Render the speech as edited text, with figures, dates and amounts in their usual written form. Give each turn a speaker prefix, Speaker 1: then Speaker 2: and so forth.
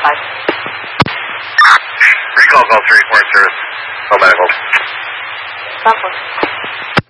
Speaker 1: Recall call 3 report service. No medical.
Speaker 2: Stop.